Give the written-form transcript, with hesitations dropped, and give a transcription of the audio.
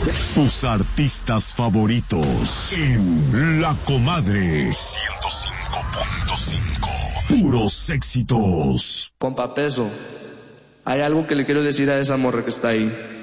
Tus artistas favoritos en La Comadre 105.5. Puros éxitos. Compa Peso, hay algo que le quiero decir a esa morra que está ahí.